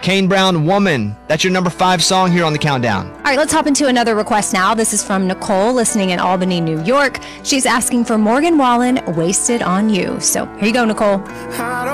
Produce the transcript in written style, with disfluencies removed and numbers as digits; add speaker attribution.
Speaker 1: Kane Brown, Woman. That's your number 5 song here on the countdown.
Speaker 2: All right, let's hop into another request now. This is from Nicole, listening in Albany, New York. She's asking for Morgan Wallen, Wasted on You. So here you go, Nicole.
Speaker 3: I